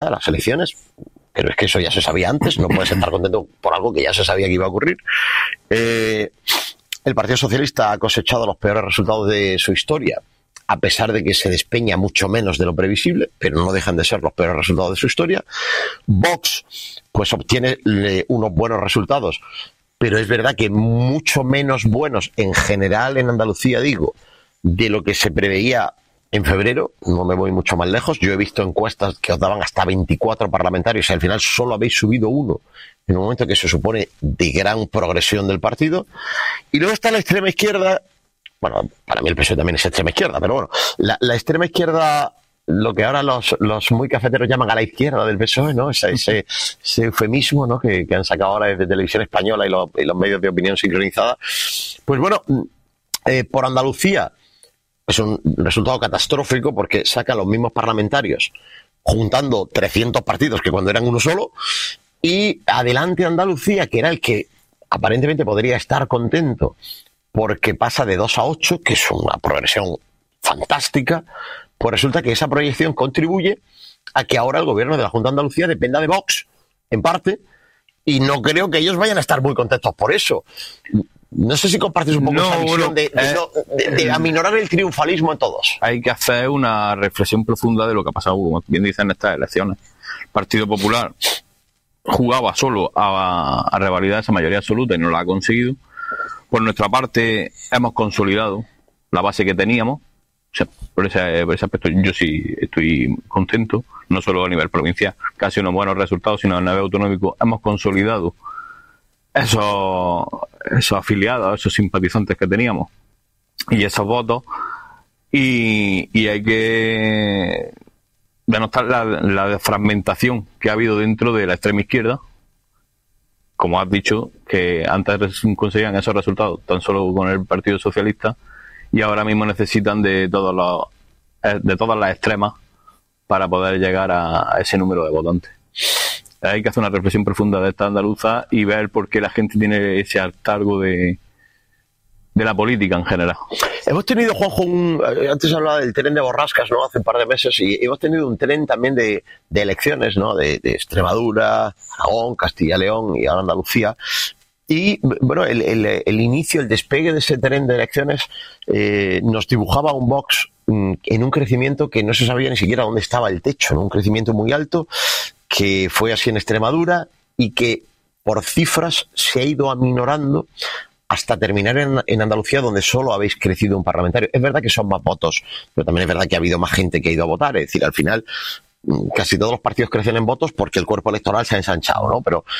de las elecciones, pero es que eso ya se sabía antes, no puedes estar contento por algo que ya se sabía que iba a ocurrir. El Partido Socialista ha cosechado los peores resultados de su historia, a pesar de que se despeña mucho menos de lo previsible, pero no dejan de ser los peores resultados de su historia. Vox, pues obtiene unos buenos resultados, pero es verdad que mucho menos buenos en general en Andalucía, digo, de lo que se preveía en febrero. No me voy mucho más lejos. Yo he visto encuestas que os daban hasta 24 parlamentarios y al final solo habéis subido uno en un momento que se supone de gran progresión del partido. Y luego está la extrema izquierda. Bueno, para mí el PSOE también es extrema izquierda, pero bueno, la extrema izquierda, lo que ahora los muy cafeteros llaman a la izquierda del PSOE, ¿no? Ese eufemismo, ¿no? que han sacado ahora desde Televisión Española y los medios de opinión sincronizada. Pues bueno, por Andalucía es un resultado catastrófico porque saca a los mismos parlamentarios juntando 300 partidos que cuando eran uno solo, y Adelante Andalucía, que era el que aparentemente podría estar contento porque pasa de 2 a 8, que es una progresión fantástica, pues resulta que esa proyección contribuye a que ahora el gobierno de la Junta de Andalucía dependa de Vox, en parte, y no creo que ellos vayan a estar muy contentos por eso. No sé si compartes un poco esa visión de aminorar el triunfalismo en todos. Hay que hacer una reflexión profunda de lo que ha pasado, como bien dicen, en estas elecciones. El Partido Popular jugaba solo a revalidar esa mayoría absoluta y no la ha conseguido. Por nuestra parte, hemos consolidado la base que teníamos. O sea, por ese aspecto yo sí estoy contento, no solo a nivel provincial, casi unos buenos resultados, sino a nivel autonómico. Hemos consolidado esos afiliados, esos simpatizantes que teníamos y esos votos, y hay que denotar la fragmentación que ha habido dentro de la extrema izquierda. Como has dicho, que antes conseguían esos resultados tan solo con el Partido Socialista y ahora mismo necesitan de todas las extremas para poder llegar a ese número de votantes. Hay que hacer una reflexión profunda de esta andaluza y ver por qué la gente tiene ese hartazgo de la política en general. Hemos tenido, Juanjo, antes hablaba del tren de Borrascas, ¿no? Hace un par de meses, y hemos tenido un tren también de elecciones, ¿no? De Extremadura, Aragón, Castilla y León y ahora Andalucía. Y bueno, el inicio, el despegue de ese tren de elecciones nos dibujaba un Vox en un crecimiento que no se sabía ni siquiera dónde estaba el techo, ¿no? Un crecimiento muy alto que fue así en Extremadura y que por cifras se ha ido aminorando hasta terminar en Andalucía, donde solo habéis crecido un parlamentario. Es verdad que son más votos, pero también es verdad que ha habido más gente que ha ido a votar. Es decir, al final casi todos los partidos crecen en votos porque el cuerpo electoral se ha ensanchado, ¿no? Pero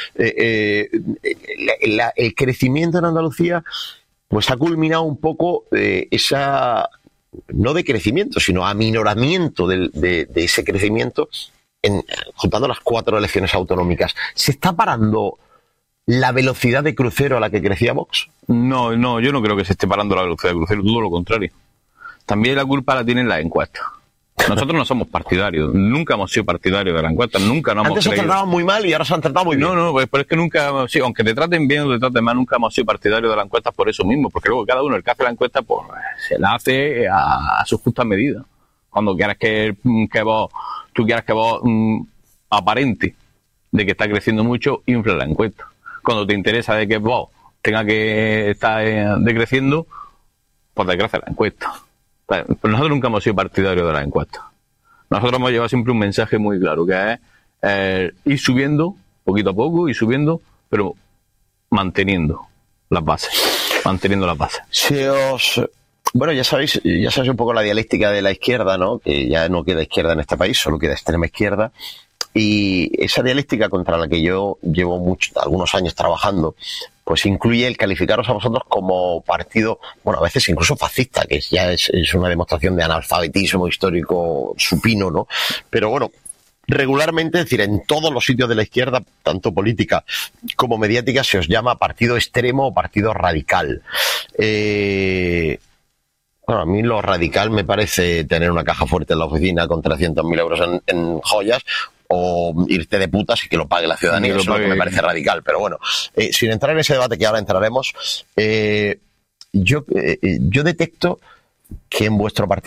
el crecimiento en Andalucía pues ha culminado un poco esa, no de crecimiento, sino aminoramiento de ese crecimiento juntando las 4 elecciones autonómicas. ¿Se está parando la velocidad de crucero a la que crecía Vox? No, yo no creo que se esté parando la velocidad de crucero, todo lo contrario. También la culpa la tienen las encuestas. Nosotros no somos partidarios, nunca hemos sido partidarios de la encuesta, nunca nos hemos creído. Antes se trataban muy mal y ahora se han tratado muy bien. No, pero es que nunca hemos sido, aunque te traten bien o te traten mal, nunca hemos sido partidarios de la encuesta por eso mismo, porque luego cada uno, el que hace la encuesta, pues se la hace a su justa medida. Cuando quieras tú quieras que vos aparente de que está creciendo mucho, infla la encuesta. Cuando te interesa de que vos tenga que estar decreciendo, pues decrece la encuesta. Pero nosotros nunca hemos sido partidarios de la encuesta. Nosotros hemos llevado siempre un mensaje muy claro, que es ir subiendo, poquito a poco, ir subiendo, pero manteniendo las bases. Bueno, ya sabéis un poco la dialéctica de la izquierda, ¿no? Que ya no queda izquierda en este país, solo queda extrema izquierda. Y esa dialéctica contra la que yo llevo algunos años trabajando, pues incluye el calificaros a vosotros como partido, bueno, a veces incluso fascista, que ya es una demostración de analfabetismo histórico supino, ¿no? Pero bueno, regularmente, es decir, en todos los sitios de la izquierda, tanto política como mediática, se os llama partido extremo o partido radical. Bueno, a mí lo radical me parece tener una caja fuerte en la oficina con 300.000 euros en joyas, o irte de putas y que lo pague la ciudadanía. Eso es lo que me parece radical. Pero bueno, sin entrar en ese debate que ahora entraremos, yo detecto que en vuestro partido hay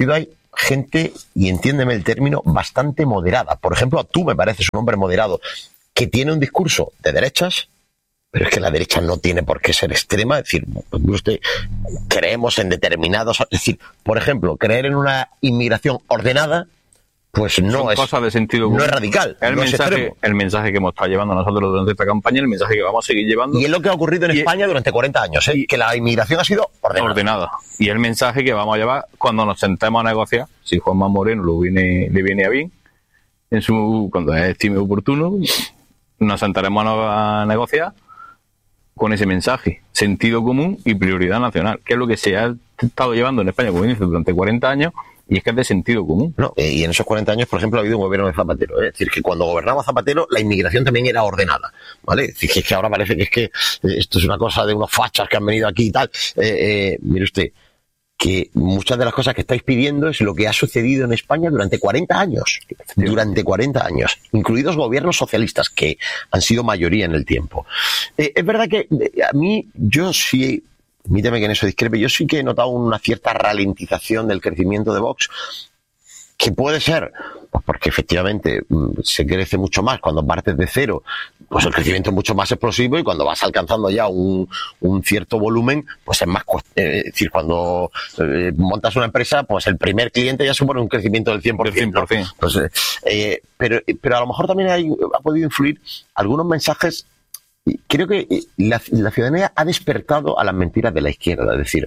gente, y entiéndeme el término, bastante moderada. Por ejemplo, tú me pareces un hombre moderado que tiene un discurso de derechas, pero es que la derecha no tiene por qué ser extrema. Es decir, usted, creemos en determinados... Es decir, por ejemplo, creer en una inmigración ordenada, pues no son es cosas de sentido común. No es radical. El mensaje que hemos estado llevando nosotros durante esta campaña, el mensaje que vamos a seguir llevando. Y es lo que ha ocurrido en España durante 40 años, que la inmigración ha sido ordenada. Y el mensaje que vamos a llevar cuando nos sentemos a negociar, si Juanma Moreno le viene a bien, cuando estime oportuno, nos sentaremos a negociar con ese mensaje, sentido común y prioridad nacional, que es lo que se ha estado llevando en España, como dice, durante 40 años, y es que es de sentido común. No, y en esos 40 años, por ejemplo, ha habido un gobierno de Zapatero. Es decir, que cuando gobernaba Zapatero, la inmigración también era ordenada. ¿Vale? Es decir, que ahora parece que es que esto es una cosa de unos fachas que han venido aquí y tal. Mire usted, que muchas de las cosas que estáis pidiendo es lo que ha sucedido en España durante 40 años. Durante 40 años. Incluidos gobiernos socialistas, que han sido mayoría en el tiempo. Es verdad que a mí, yo sí... Permíteme que en eso discrepe. Yo sí que he notado una cierta ralentización del crecimiento de Vox, que puede ser, pues porque efectivamente se crece mucho más cuando partes de cero, pues el crecimiento es mucho más explosivo, y cuando vas alcanzando ya un cierto volumen, pues es más, es decir, cuando montas una empresa, pues el primer cliente ya supone un crecimiento del 100%. Del 100%. ¿No? Entonces, pero a lo mejor también ha podido influir algunos mensajes. Creo que la ciudadanía ha despertado a las mentiras de la izquierda. Es decir,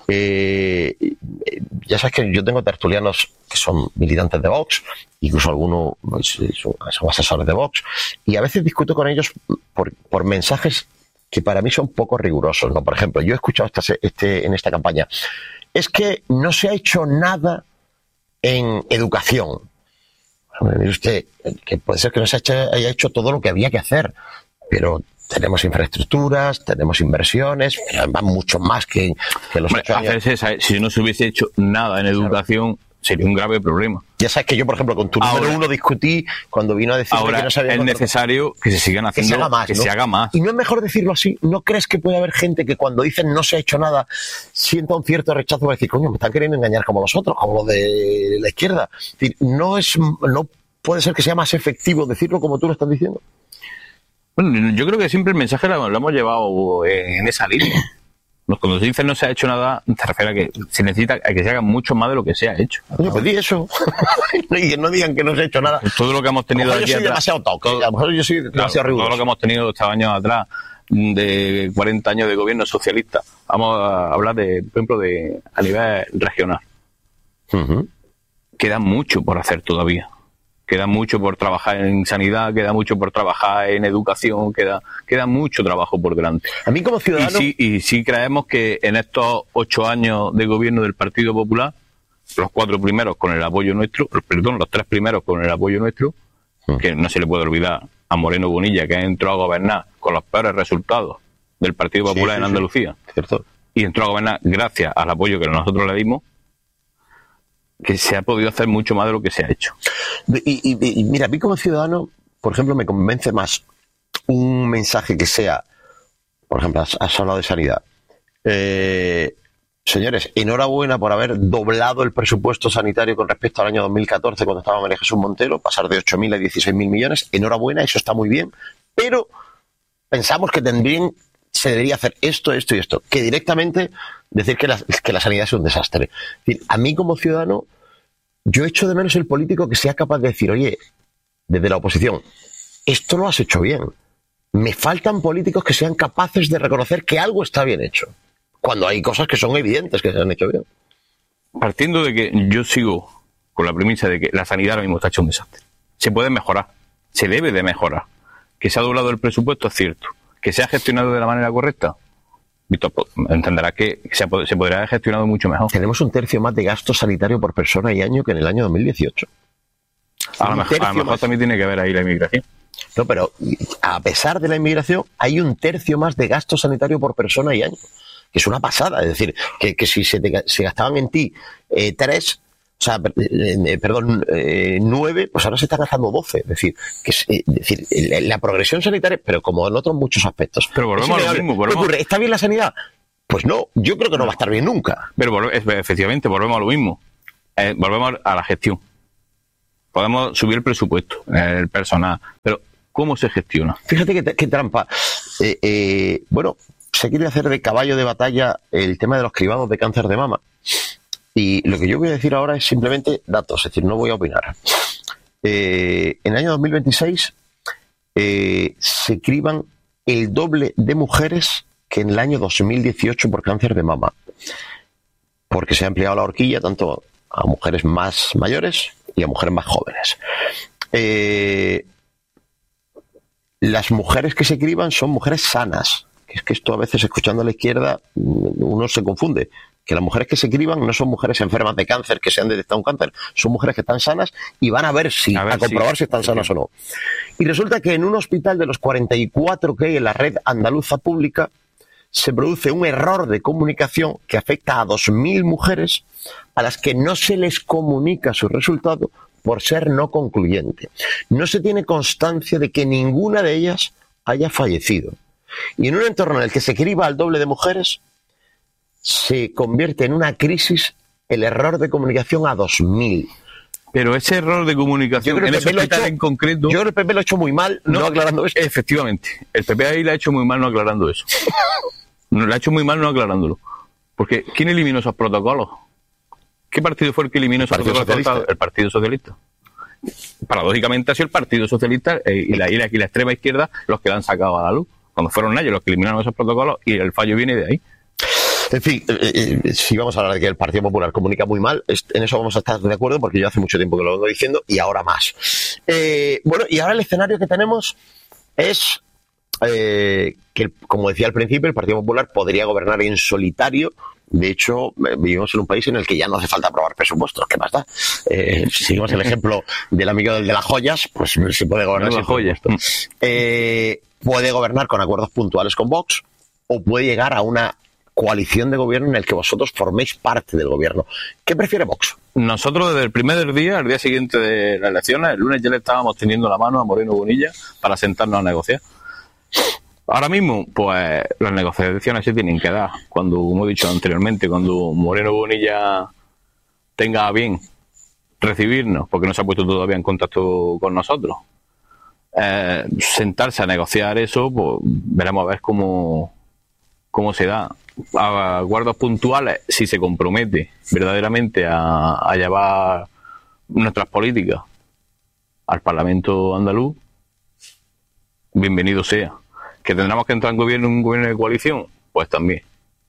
ya sabes que yo tengo tertulianos que son militantes de Vox, incluso algunos son asesores de Vox, y a veces discuto con ellos por mensajes que para mí son poco rigurosos, ¿no? Por ejemplo, yo he escuchado en esta campaña, es que no se ha hecho nada en educación. Mire usted, que puede ser que no se haya hecho todo lo que había que hacer, pero tenemos infraestructuras, tenemos inversiones, pero van mucho más que los 8 años. Si no se hubiese hecho nada en educación, sería un grave problema. Ya sabes que yo, por ejemplo, con tu número uno discutí cuando vino a decir que no sabía... Es necesario que se sigan haciendo, que se haga más. Y no es mejor decirlo así. ¿No crees que puede haber gente que cuando dicen no se ha hecho nada sienta un cierto rechazo para decir, coño, me están queriendo engañar como los otros, como los de la izquierda? Es decir, no puede ser que sea más efectivo decirlo como tú lo estás diciendo. Bueno, yo creo que siempre el mensaje lo hemos llevado en esa línea. Cuando se dice no se ha hecho nada, te refiere a que se necesita a que se haga mucho más de lo que se ha hecho. Oye, pues di eso. Y que no digan que no se ha hecho nada. Todo lo que hemos tenido aquí atrás. A lo mejor yo soy demasiado riguroso. Todo lo que hemos tenido estos años atrás, de 40 años de gobierno socialista. Vamos a hablar, por ejemplo, a nivel regional. Queda mucho por hacer todavía. Queda mucho por trabajar en sanidad, queda mucho por trabajar en educación, queda mucho trabajo por delante. A mí como ciudadano... Y sí creemos que en estos 8 años de gobierno del Partido Popular, los 4 primeros con el apoyo nuestro, los 3 primeros con el apoyo nuestro, que no se le puede olvidar a Moreno Bonilla, que entró a gobernar con los peores resultados del Partido Popular en Andalucía, cierto, y entró a gobernar gracias al apoyo que nosotros le dimos, que se ha podido hacer mucho más de lo que se ha hecho. Y mira, a mí como ciudadano, por ejemplo, me convence más un mensaje que sea, por ejemplo, has hablado de sanidad. Señores, enhorabuena por haber doblado el presupuesto sanitario con respecto al año 2014, cuando estaba María Jesús Montero, pasar de 8.000 a 16.000 millones. Enhorabuena, eso está muy bien, pero pensamos que también se debería hacer esto y esto, que directamente decir que la sanidad es un desastre. Es decir, a mí como ciudadano, yo echo de menos el político que sea capaz de decir, oye, desde la oposición, esto lo has hecho bien. Me faltan políticos que sean capaces de reconocer que algo está bien hecho, cuando hay cosas que son evidentes que se han hecho bien. Partiendo de que yo sigo con la premisa de que la sanidad ahora mismo está hecha un desastre. Se puede mejorar, se debe de mejorar. Que se ha doblado el presupuesto es cierto. Que se ha gestionado de la manera correcta, Víctor, entenderá que se podría haber gestionado mucho mejor. Tenemos 1/3 más de gasto sanitario por persona y año que en el año 2018. A lo mejor también tiene que ver ahí la inmigración. No, pero a pesar de la inmigración, hay 1/3 más de gasto sanitario por persona y año. Que es una pasada. Es decir, que si se gastaban en ti 9, pues ahora se están gastando 12. Es decir, la progresión sanitaria, pero como en otros muchos aspectos. Pero volvemos a lo mismo. ¿Qué ocurre? ¿Está bien la sanidad? Pues no, yo creo que no va a estar bien nunca. Pero efectivamente, volvemos a lo mismo. volvemos a la gestión. Podemos subir el presupuesto, el personal, pero ¿cómo se gestiona? Fíjate qué trampa. Bueno, se quiere hacer de caballo de batalla el tema de los cribados de cáncer de mama. Y lo que yo voy a decir ahora es simplemente datos, es decir, no voy a opinar. En el año 2026 se criban el doble de mujeres que en el año 2018 por cáncer de mama. Porque se ha ampliado la horquilla tanto a mujeres más mayores y a mujeres más jóvenes. Las mujeres que se criban son mujeres sanas. Es que esto a veces, escuchando a la izquierda, uno se confunde. Que las mujeres que se criban no son mujeres enfermas de cáncer que se han detectado un cáncer, son mujeres que están sanas y van a comprobar si están sanas o no. Y resulta que en un hospital de los 44 que hay en la red andaluza pública se produce un error de comunicación que afecta a 2.000 mujeres a las que no se les comunica su resultado por ser no concluyente. No se tiene constancia de que ninguna de ellas haya fallecido. Y en un entorno en el que se criba al doble de mujeres, se convierte en una crisis el error de comunicación a 2.000. Pero ese error de comunicación en ese hospital en concreto... Yo creo que el PP lo ha hecho muy mal no aclarando eso. Efectivamente. El PP ahí lo ha hecho muy mal no aclarando eso. Lo ha hecho muy mal no aclarándolo. Porque ¿quién eliminó esos protocolos? ¿Qué partido fue el que eliminó esos protocolos? El Partido Socialista. Paradójicamente ha sido el Partido Socialista y la extrema izquierda los que la han sacado a la luz. Cuando fueron ellos los que eliminaron esos protocolos y el fallo viene de ahí. En fin, si vamos a hablar de que el Partido Popular comunica muy mal, en eso vamos a estar de acuerdo porque yo hace mucho tiempo que lo vengo diciendo y ahora más. Bueno, y ahora el escenario que tenemos es que, como decía al principio, el Partido Popular podría gobernar en solitario. De hecho, vivimos en un país en el que ya no hace falta aprobar presupuestos. ¿Qué más da? Si seguimos el ejemplo del amigo del de las joyas, pues se puede gobernar sin joyas. Puede gobernar con acuerdos puntuales con Vox o puede llegar a una coalición de gobierno en el que vosotros forméis parte del gobierno. ¿Qué prefiere Vox? Nosotros desde el primer día, el día siguiente de las elecciones, el lunes ya le estábamos teniendo la mano a Moreno Bonilla para sentarnos a negociar. Ahora mismo, pues las negociaciones se tienen que dar. Cuando, como he dicho anteriormente, cuando Moreno Bonilla tenga a bien recibirnos, porque no se ha puesto todavía en contacto con nosotros, sentarse a negociar eso, pues veremos a ver cómo se da. A acuerdos puntuales, si se compromete verdaderamente a llevar nuestras políticas al Parlamento andaluz, bienvenido sea. ¿Que tendremos que entrar en un gobierno de coalición? Pues también.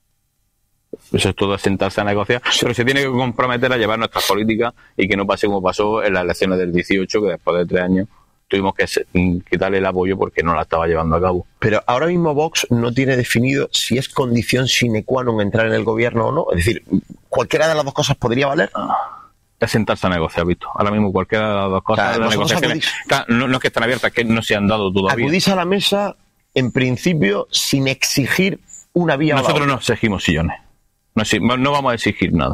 Eso es todo, sentarse a negociar, pero se tiene que comprometer a llevar nuestras políticas y que no pase como pasó en las elecciones del 18, que después de 3 años tuvimos que quitarle el apoyo porque no la estaba llevando a cabo. Pero ahora mismo Vox no tiene definido si es condición sine qua non entrar en el gobierno o no. Es decir, ¿cualquiera de las dos cosas podría valer? Es sentarse a negociar, Víctor. Ahora mismo cualquiera de las dos cosas, las negociaciones, no es que están abiertas, es que no se han dado todavía. Acudís a la mesa, en principio, sin exigir una vía. Nosotros no exigimos sillones. No vamos a exigir nada.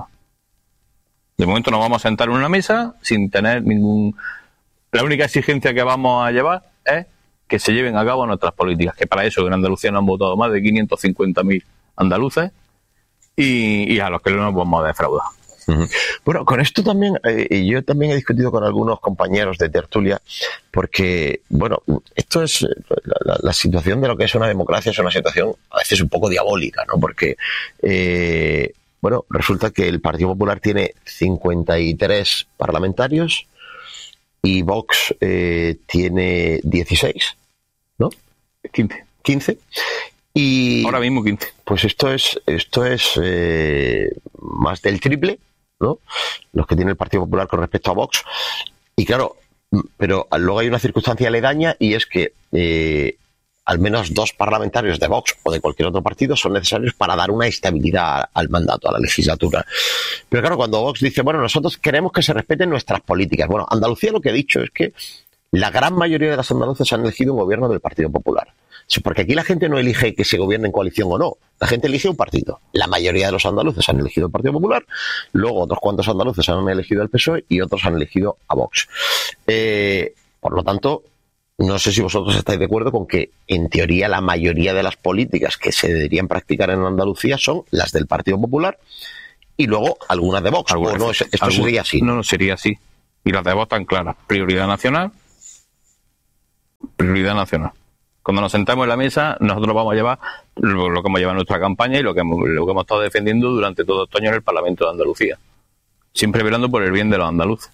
De momento nos vamos a sentar en una mesa sin tener ningún... La única exigencia que vamos a llevar es que se lleven a cabo nuestras políticas, que para eso en Andalucía nos han votado más de 550.000 andaluces y a los que no nos vamos a defraudar. Bueno, con esto también, yo también he discutido con algunos compañeros de tertulia, porque, bueno, esto es la situación de lo que es una democracia, es una situación a veces un poco diabólica, ¿no? Porque, bueno, resulta que el Partido Popular tiene 53 parlamentarios y Vox tiene 16, ¿no? 15. Y ahora mismo 15. Pues esto es más del triple, ¿no? Los que tiene el Partido Popular con respecto a Vox. Y claro, pero luego hay una circunstancia aledaña y es que al menos 2 parlamentarios de Vox o de cualquier otro partido son necesarios para dar una estabilidad al mandato, a la legislatura. Pero claro, cuando Vox dice, bueno, nosotros queremos que se respeten nuestras políticas. Bueno, Andalucía lo que ha dicho es que la gran mayoría de las andaluces han elegido un gobierno del Partido Popular. Sí, porque aquí la gente no elige que se gobierne en coalición o no. La gente elige un partido. La mayoría de los andaluces han elegido el Partido Popular, luego otros cuantos andaluces han elegido el PSOE y otros han elegido a Vox. Por lo tanto, no sé si vosotros estáis de acuerdo con que, en teoría, la mayoría de las políticas que se deberían practicar en Andalucía son las del Partido Popular y luego algunas de Vox. ¿O no, esto sería así? No, sería así. Y las de Vox están claras. Prioridad nacional. Prioridad nacional. Cuando nos sentamos en la mesa, nosotros vamos a llevar lo que hemos llevado en nuestra campaña y lo que hemos estado defendiendo durante todo este año en el Parlamento de Andalucía. Siempre velando por el bien de los andaluces.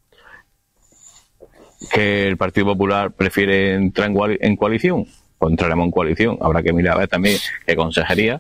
¿Que el Partido Popular prefiere entrar en coalición? Pues entraremos en coalición. Habrá que mirar a ver también qué consejería.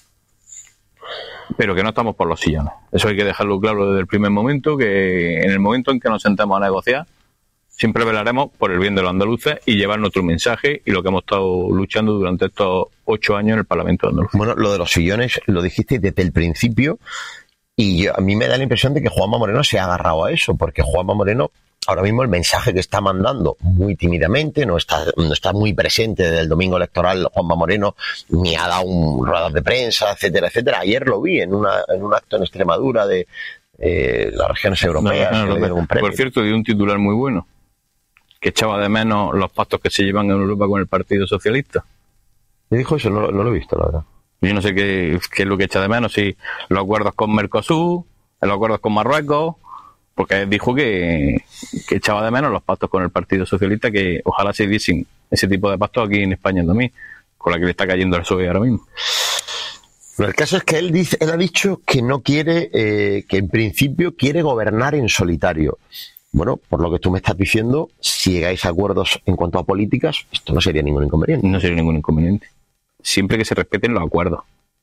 Pero que no estamos por los sillones. Eso hay que dejarlo claro desde el primer momento, que en el momento en que nos sentamos a negociar, siempre velaremos por el bien de los andaluces y llevar nuestro mensaje y lo que hemos estado luchando durante estos 8 años en el Parlamento de Andalucía. Bueno, lo de los sillones lo dijiste desde el principio y a mí me da la impresión de que Juanma Moreno se ha agarrado a eso, porque Juanma Moreno, ahora mismo el mensaje que está mandando muy tímidamente, no está muy presente desde el domingo electoral Juanma Moreno, ni ha dado ruedas de prensa, etcétera, etcétera. Ayer lo vi en un acto en Extremadura de las regiones europeas. Por cierto, dio un titular muy bueno, que echaba de menos los pactos que se llevan en Europa con el Partido Socialista. ¿Me dijo eso? No lo he visto, la verdad. Yo no sé qué es lo que echa de menos, si los acuerdos con Mercosur, los acuerdos con Marruecos, porque dijo que echaba de menos los pactos con el Partido Socialista, que ojalá se diesen ese tipo de pactos aquí en España también, con la que le está cayendo el PSOE ahora mismo. Pero el caso es que él ha dicho que no quiere, que en principio quiere gobernar en solitario. Bueno, por lo que tú me estás diciendo, si llegáis a acuerdos en cuanto a políticas, esto no sería ningún inconveniente. No sería ningún inconveniente. Siempre que se respeten los acuerdos.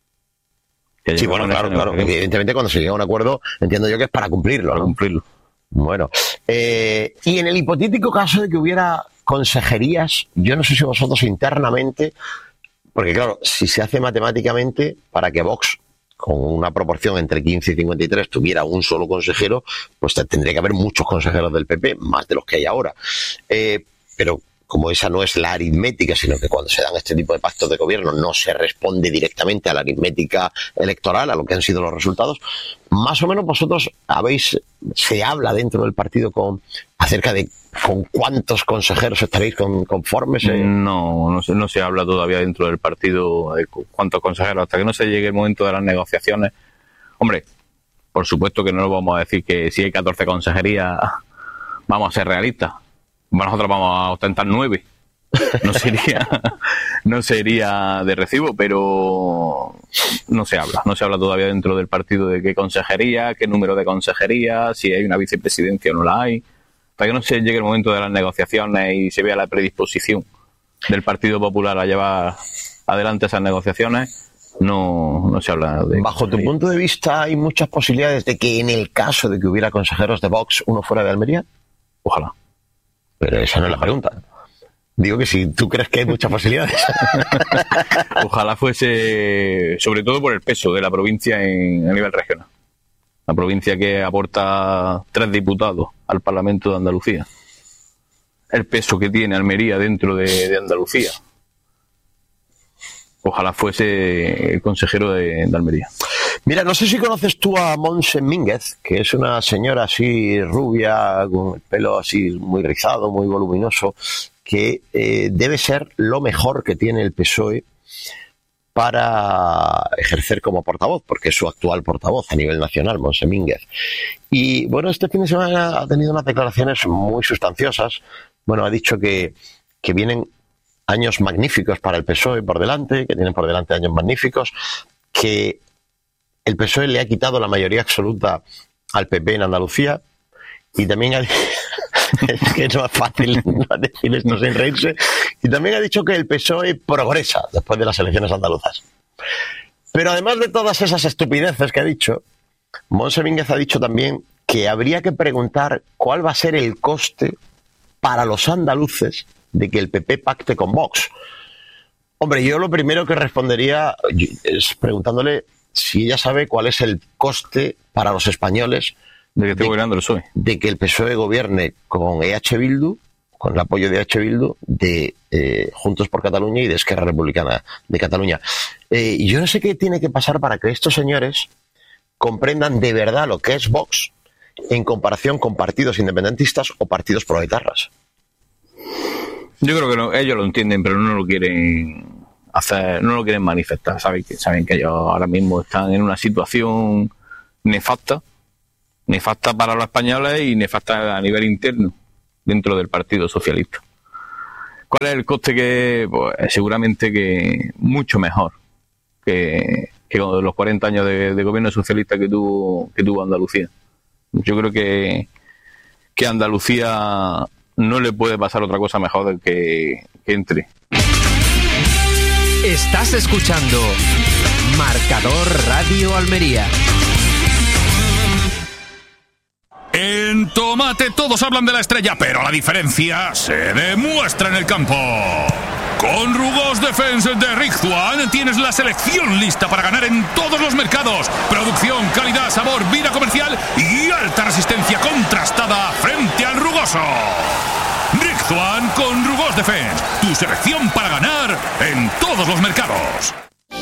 Sí, bueno, claro. Evidentemente, cuando se llega a un acuerdo, entiendo yo que es para cumplirlo. Para cumplirlo. Bueno. Y en el hipotético caso de que hubiera consejerías, yo no sé si vosotros internamente, porque claro, si se hace matemáticamente, para que Vox, con una proporción entre 15 y 53, tuviera un solo consejero, pues tendría que haber muchos consejeros del PP, más de los que hay ahora. Pero como esa no es la aritmética, sino que cuando se dan este tipo de pactos de gobierno no se responde directamente a la aritmética electoral, a lo que han sido los resultados, más o menos vosotros se habla dentro del partido acerca de con cuántos consejeros estaréis conformes. No se habla todavía dentro del partido de cuántos consejeros, hasta que no se llegue el momento de las negociaciones. Hombre, por supuesto que no vamos a decir que si hay 14 consejerías vamos a ser realistas. Nosotros vamos a ostentar 9. No sería de recibo, pero no se habla todavía dentro del partido de qué consejería, qué número de consejería, si hay una vicepresidencia o no la hay. Hasta que no se llegue el momento de las negociaciones y se vea la predisposición del Partido Popular a llevar adelante esas negociaciones, no se habla de... Bajo tu punto de vista, ¿hay muchas posibilidades de que en el caso de que hubiera consejeros de Vox, uno fuera de Almería? Ojalá. Pero esa no es la pregunta. Digo que si tú crees que hay muchas posibilidades. Ojalá fuese, sobre todo por el peso de la provincia a nivel regional. La provincia que aporta 3 diputados al Parlamento de Andalucía. El peso que tiene Almería dentro de Andalucía. Ojalá fuese el consejero de Almería. Mira, no sé si conoces tú a Montse Mínguez, que es una señora así rubia, con el pelo así muy rizado, muy voluminoso, que debe ser lo mejor que tiene el PSOE para ejercer como portavoz, porque es su actual portavoz a nivel nacional, Montse Mínguez. Y bueno, este fin de semana ha tenido unas declaraciones muy sustanciosas. Bueno, ha dicho que vienen años magníficos para el PSOE por delante, que tienen por delante años magníficos, que el PSOE le ha quitado la mayoría absoluta al PP en Andalucía y también es que no es fácil no decir esto sin reírse, y también ha dicho que el PSOE progresa después de las elecciones andaluzas. Pero además de todas esas estupideces que ha dicho, Montse Mínguez ha dicho también que habría que preguntar cuál va a ser el coste para los andaluces de que el PP pacte con Vox. Hombre, yo lo primero que respondería es preguntándole si ella sabe cuál es el coste para los españoles de que esté gobernando el PSOE. De que el PSOE gobierne con EH Bildu, con el apoyo de EH Bildu, de Juntos por Cataluña y de Esquerra Republicana de Cataluña. Y yo no sé qué tiene que pasar para que estos señores comprendan de verdad lo que es Vox en comparación con partidos independentistas o partidos proetarras. Yo creo que no, ellos lo entienden, pero no lo quieren hacer, no lo quieren manifestar. Saben que ellos ahora mismo están en una situación nefasta para los españoles y nefasta a nivel interno dentro del Partido Socialista. ¿Cuál es el coste? Que pues, seguramente que mucho mejor que con los 40 años de gobierno socialista que tuvo Andalucía. Yo creo que Andalucía no le puede pasar otra cosa mejor del que entre. Estás escuchando Marcador Radio Almería. En Tomate todos hablan de la estrella, pero la diferencia se demuestra en el campo. Con Rugós Defense de Rizzuan tienes la selección lista para ganar en todos los mercados. Producción, calidad, sabor, vida comercial y alta resistencia contrastada frente al rugoso. Rizzuan con Rugós Defense, tu selección para ganar en todos los mercados.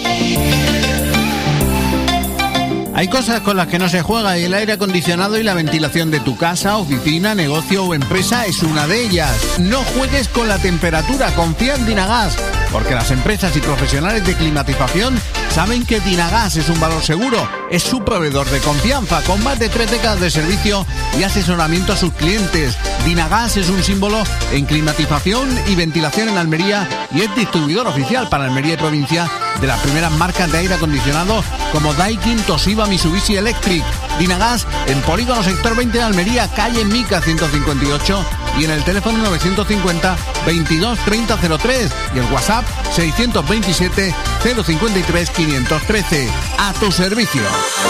Hay cosas con las que no se juega y el aire acondicionado y la ventilación de tu casa, oficina, negocio o empresa es una de ellas. No juegues con la temperatura, confía en Dinagas, porque las empresas y profesionales de climatización saben que Dinagas es un valor seguro. Es su proveedor de confianza, con más de 3 décadas de servicio y asesoramiento a sus clientes. Dinagas es un símbolo en climatización y ventilación en Almería y es distribuidor oficial para Almería y provincia de las primeras marcas de aire acondicionado como Daikin, Toshiba, Mitsubishi Electric. Dinagas en Polígono Sector 20 de Almería, calle Mica 158 y en el teléfono 950 22 30 03 y el WhatsApp 627 053 513. A tu servicio.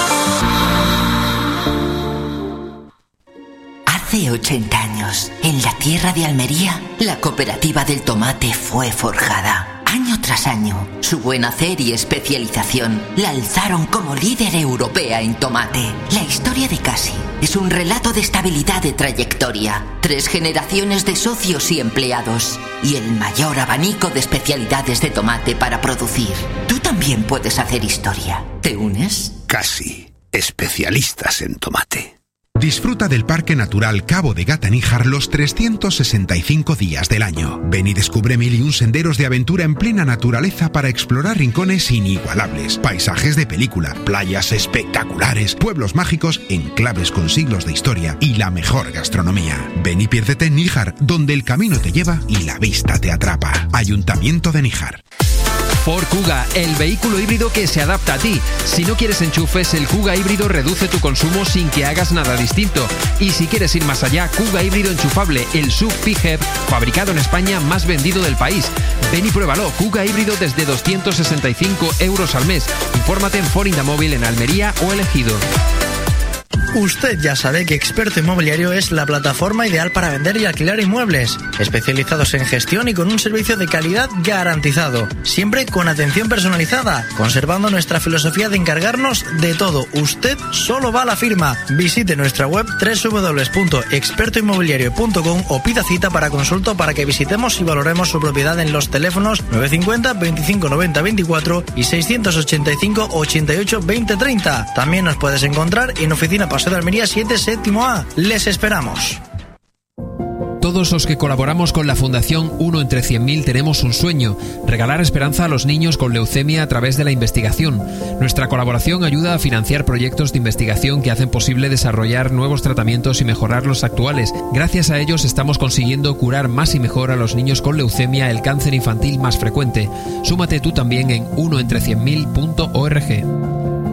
Hace 80 años, en la tierra de Almería, la cooperativa del tomate fue forjada. Año tras año, su buen hacer y especialización la alzaron como líder europea en tomate. La historia de Casi es un relato de estabilidad de trayectoria, 3 generaciones de socios y empleados y el mayor abanico de especialidades de tomate para producir. Tú también puedes hacer historia. ¿Te unes? Casi, especialistas en tomate. Disfruta del Parque Natural Cabo de Gata-Níjar los 365 días del año. Ven y descubre 1001 senderos de aventura en plena naturaleza para explorar rincones inigualables, paisajes de película, playas espectaculares, pueblos mágicos, enclaves con siglos de historia y la mejor gastronomía. Ven y piérdete en Níjar, donde el camino te lleva y la vista te atrapa. Ayuntamiento de Níjar. Ford Kuga, el vehículo híbrido que se adapta a ti. Si no quieres enchufes, el Kuga híbrido reduce tu consumo sin que hagas nada distinto. Y si quieres ir más allá, Kuga híbrido enchufable, el SUV PHEV, fabricado en España, más vendido del país. Ven y pruébalo, Kuga híbrido desde 265 euros al mes. Infórmate en Ford Indamóvil en Almería o El Ejido. Usted ya sabe que Experto Inmobiliario es la plataforma ideal para vender y alquilar inmuebles, especializados en gestión y con un servicio de calidad garantizado, siempre con atención personalizada, conservando nuestra filosofía de encargarnos de todo. Usted solo va a la firma. Visite nuestra web www.expertoinmobiliario.com o pida cita para consulta para que visitemos y valoremos su propiedad en los teléfonos 950 25 90 24 y 685 88 20 30. También nos puedes encontrar en Oficina Paseo de Almería 7, séptimo A. Les esperamos. Todos los que colaboramos con la Fundación 1 entre 100.000 tenemos un sueño: regalar esperanza a los niños con leucemia a través de la investigación. Nuestra colaboración ayuda a financiar proyectos de investigación que hacen posible desarrollar nuevos tratamientos y mejorar los actuales. Gracias a ellos estamos consiguiendo curar más y mejor a los niños con leucemia, el cáncer infantil más frecuente. Súmate tú también en 1entre100.000.org.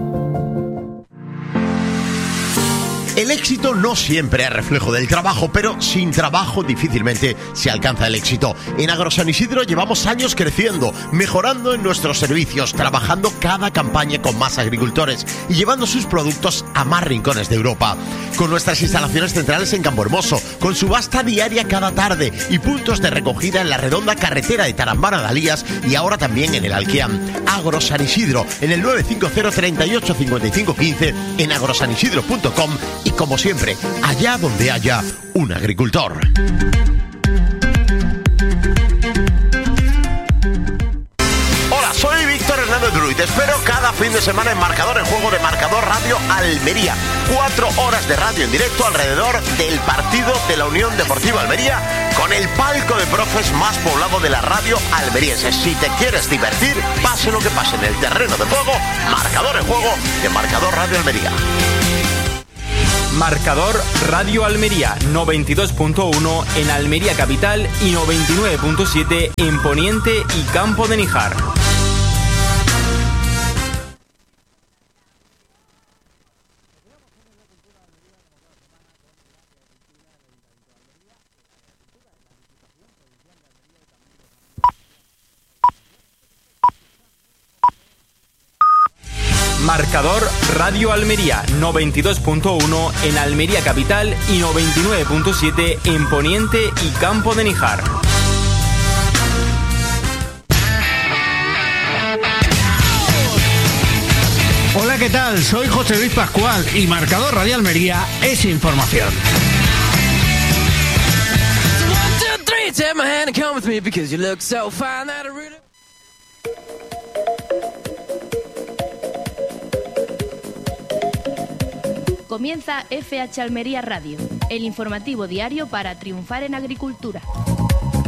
El éxito no siempre es reflejo del trabajo, pero sin trabajo difícilmente se alcanza el éxito. En Agrosan Isidro llevamos años creciendo, mejorando en nuestros servicios, trabajando cada campaña con más agricultores y llevando sus productos a más rincones de Europa. Con nuestras instalaciones centrales en Campohermoso, con subasta diaria cada tarde y puntos de recogida en la redonda carretera de Tarambana de Alías y ahora también en el Alquiam. Agrosan Isidro, en el 950 38 55 15, en agrosanisidro.com y como siempre, allá donde haya un agricultor. Hola, soy Víctor Hernández Druy. Te espero cada fin de semana en Marcador, en juego de Marcador Radio Almería. 4 horas de radio en directo alrededor del partido de la Unión Deportiva Almería, con el palco de profes más poblado de la radio almeriense. Si te quieres divertir, pase lo que pase en el terreno de juego, Marcador en juego de Marcador Radio Almería. Marcador Radio Almería 92.1 en Almería Capital y 99.7 en Poniente y Campo de Níjar. Marcador Radio Almería 92.1 en Almería Capital y 99.7 en Poniente y Campo de Níjar. Hola, ¿qué tal? Soy José Luis Pascual y Marcador Radio Almería es información. Comienza FH Almería Radio, el informativo diario para triunfar en agricultura.